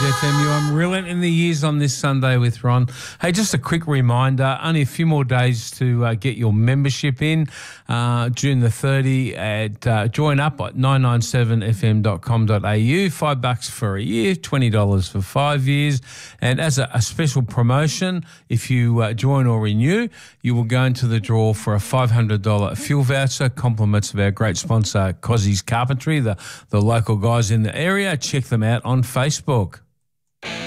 FMU. I'm reeling in the years on this Sunday with Ron. Hey, just a quick reminder, only a few more days to get your membership in. June the 30th at join up at 997fm.com.au. $5 for a year, $20 for 5 years. And as a special promotion, if you join or renew, you will go into the draw for a $500 fuel voucher, compliments of our great sponsor, Cozzy's Carpentry, the local guys in the area. Check them out on Facebook.